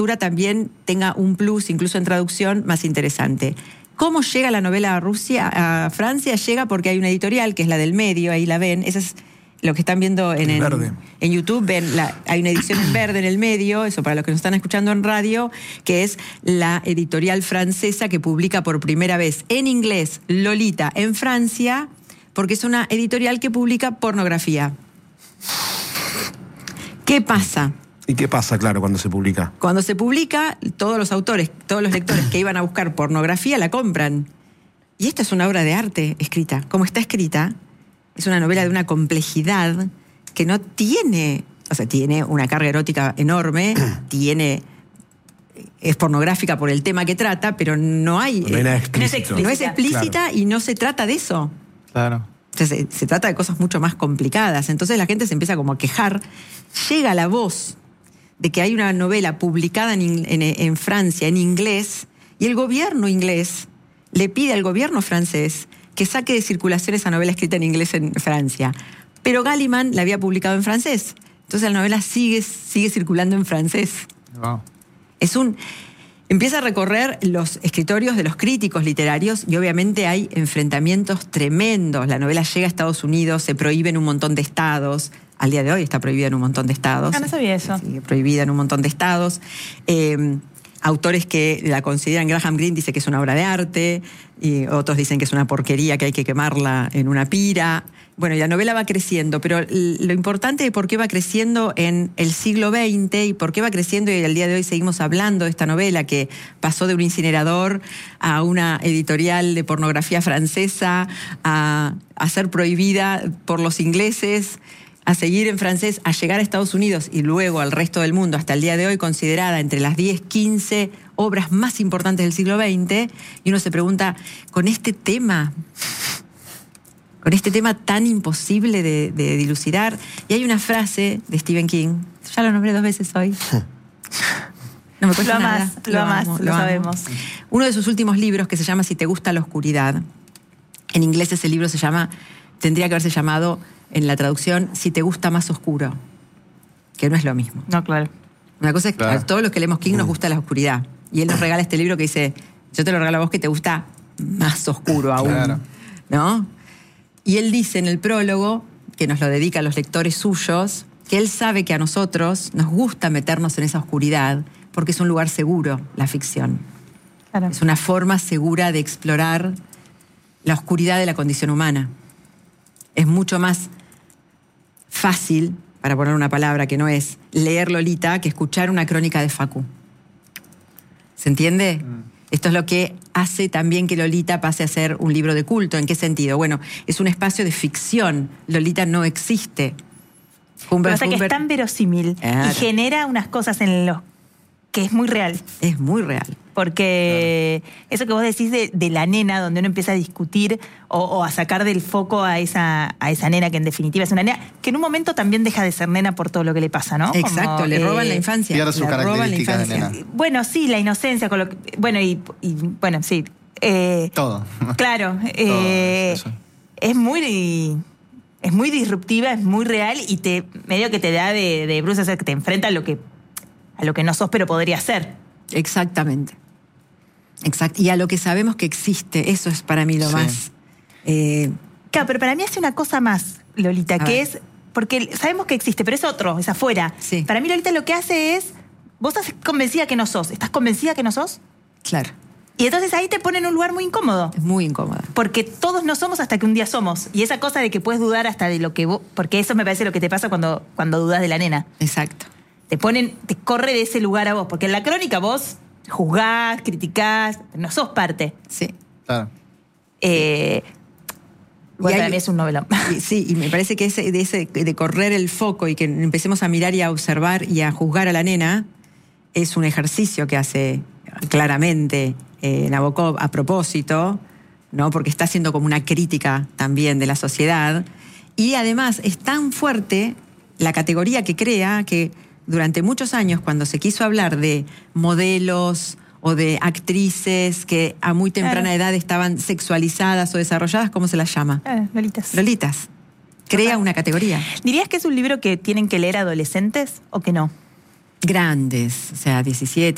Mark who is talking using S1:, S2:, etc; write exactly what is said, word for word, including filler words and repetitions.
S1: también tenga un plus, incluso en traducción, más interesante. ¿Cómo llega la novela a Rusia, a Francia? Llega porque hay una editorial, que es la del medio, ahí la ven, esa es lo que están viendo en, en, en YouTube, ven la, hay una edición en verde en el medio, eso para los que nos están escuchando en radio, que es la editorial francesa que publica por primera vez en inglés Lolita en Francia, porque es una editorial que publica pornografía. ¿Qué pasa?
S2: ¿Y qué pasa, claro, cuando se publica?
S1: Cuando se publica, todos los autores, todos los lectores que iban a buscar pornografía la compran. Y esta es una obra de arte escrita. Como está escrita, es una novela de una complejidad que no tiene, o sea, tiene una carga erótica enorme, tiene, es pornográfica por el tema que trata, pero no hay...
S2: No,
S1: eh,
S2: explícito.
S1: no es explícita, no es explícita claro. Y no se trata de eso.
S3: Claro.
S1: Entonces, se, se trata de cosas mucho más complicadas. Entonces la gente se empieza como a quejar. Llega la voz de que hay una novela publicada en, en, en Francia, en inglés, y el gobierno inglés le pide al gobierno francés que saque de circulación esa novela escrita en inglés en Francia. Pero Galliman la había publicado en francés. Entonces la novela sigue, sigue circulando en francés.
S3: Wow.
S1: Es un... Empieza a recorrer los escritorios de los críticos literarios y obviamente hay enfrentamientos tremendos. La novela llega a Estados Unidos, se prohíbe en un montón de estados. Al día de hoy está prohibida en un montón de estados.
S4: Ah, no sabía eso.
S1: Sigue prohibida en un montón de estados. Eh, autores que la consideran, Graham Greene dice que es una obra de arte, y otros dicen que es una porquería, que hay que quemarla en una pira. Bueno, y la novela va creciendo, pero lo importante es por qué va creciendo en el siglo veinte y por qué va creciendo, y al día de hoy seguimos hablando de esta novela que pasó de un incinerador a una editorial de pornografía francesa, a, a ser prohibida por los ingleses, a seguir en francés, a llegar a Estados Unidos y luego al resto del mundo, hasta el día de hoy considerada entre las diez, quince obras más importantes del siglo veinte, y uno se pregunta, con este tema... con este tema tan imposible de, de dilucidar. Y hay una frase de Stephen King, ya lo nombré dos veces hoy. No me cuesta
S4: lo
S1: nada.
S4: Amás, lo, lo amás, amo, lo, lo sabemos.
S1: Uno de sus últimos libros, que se llama Si te gusta la oscuridad. En inglés ese libro se llama, tendría que haberse llamado, en la traducción, Si te gusta más oscuro. Que no es lo mismo.
S4: No, claro.
S1: Una cosa es que claro. A todos los que leemos King nos gusta la oscuridad. Y él nos regala este libro que dice, yo te lo regalo a vos que te gusta más oscuro aún. Claro. ¿No? Y él dice en el prólogo, que nos lo dedica a los lectores suyos, que él sabe que a nosotros nos gusta meternos en esa oscuridad porque es un lugar seguro, la ficción. Claro. Es una forma segura de explorar la oscuridad de la condición humana. Es mucho más fácil, para poner una palabra que no es, leer Lolita que escuchar una crónica de Facu. ¿Se entiende? Mm. Esto es lo que hace también que Lolita pase a ser un libro de culto. ¿En qué sentido? Bueno, es un espacio de ficción. Lolita no existe.
S4: Humbert, Pero, o sea, que es tan verosímil claro. Y genera unas cosas en los que es muy real.
S1: Es muy real.
S4: Porque claro. Eso que vos decís de, de la nena, donde uno empieza a discutir o, o a sacar del foco a esa, a esa nena, que en definitiva es una nena, que en un momento también deja de ser nena por todo lo que le pasa, ¿no?
S1: Exacto,
S4: como,
S1: le
S4: eh,
S1: roban la infancia.
S3: Pierde su característica de nena.
S4: Bueno, sí, la inocencia, con lo que, bueno, y, y bueno, sí. Eh,
S3: todo.
S4: Claro. Eh, todo es muy... Es muy disruptiva, es muy real y te medio que te da de, de bruces, que te enfrenta a lo que, a lo que no sos, pero podría ser.
S1: Exactamente. Exacto. Y a lo que sabemos que existe, eso es para mí lo sí. más... Eh...
S4: Claro, pero para mí hace una cosa más, Lolita, a que ver. es... Porque sabemos que existe, pero es otro, es afuera.
S1: Sí.
S4: Para mí Lolita lo que hace es... Vos estás convencida que no sos. ¿Estás convencida que no sos?
S1: Claro.
S4: Y entonces ahí te pone en un lugar muy incómodo.
S1: Es muy incómodo.
S4: Porque todos no somos hasta que un día somos. Y esa cosa de que puedes dudar hasta de lo que vos... Porque eso me parece lo que te pasa cuando, cuando dudas de la nena.
S1: Exacto.
S4: Te ponen, te corre de ese lugar a vos. Porque en la crónica vos juzgás, criticás, no sos parte.
S1: Sí.
S3: Claro.
S4: Eh, bueno,
S1: hay,
S4: para mí es un novelón.
S1: Sí, y me parece que ese, de, ese, de correr el foco y que empecemos a mirar y a observar y a juzgar a la nena es un ejercicio que hace claramente eh, Nabokov a propósito, ¿no? Porque está haciendo como una crítica también de la sociedad. Y además es tan fuerte la categoría que crea que durante muchos años, cuando se quiso hablar de modelos o de actrices que a muy temprana claro. edad estaban sexualizadas o desarrolladas, ¿cómo se las llama?
S4: Ah, Lolitas.
S1: Lolitas. Crea una categoría.
S4: ¿Dirías que es un libro que tienen que leer adolescentes o que no?
S1: Grandes, o sea, diecisiete,